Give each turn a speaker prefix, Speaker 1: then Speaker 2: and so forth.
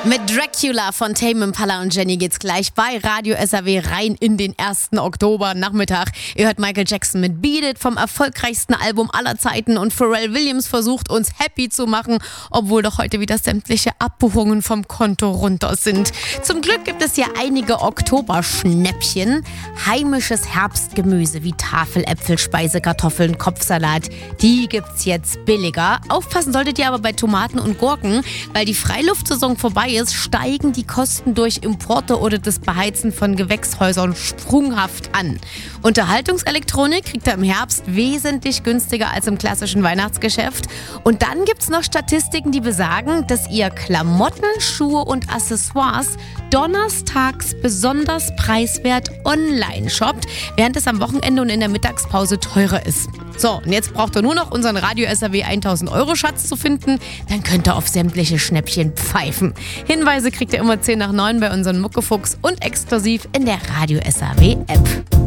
Speaker 1: Mit Dracula von Tame Impala und Jenny geht's gleich bei Radio SAW rein in den 1. Oktober Nachmittag. Ihr hört Michael Jackson mit Beat It vom erfolgreichsten Album aller Zeiten und Pharrell Williams versucht uns happy zu machen, obwohl doch heute wieder sämtliche Abbuchungen vom Konto runter sind. Zum Glück gibt es hier einige Oktoberschnäppchen. Heimisches Herbstgemüse wie Tafeläpfel, Speisekartoffeln, Kopfsalat, die gibt's jetzt billiger. Aufpassen solltet ihr aber bei Tomaten und Gurken, weil die Freiluftsaison vorbei ist, steigen die Kosten durch Importe oder das Beheizen von Gewächshäusern sprunghaft an. Unterhaltungselektronik kriegt ihr im Herbst wesentlich günstiger als im klassischen Weihnachtsgeschäft. Und dann gibt's noch Statistiken, die besagen, dass ihr Klamotten, Schuhe und Accessoires donnerstags besonders preiswert online shoppt, während es am Wochenende und in der Mittagspause teurer ist. So, und jetzt braucht ihr nur noch unseren Radio SAW 1000 € Schatz zu finden, dann könnt ihr auf sämtliche Schnäppchen pfeifen. Hinweise kriegt ihr immer 10 nach 9 bei unserem Muckefuchs und exklusiv in der Radio SAW App.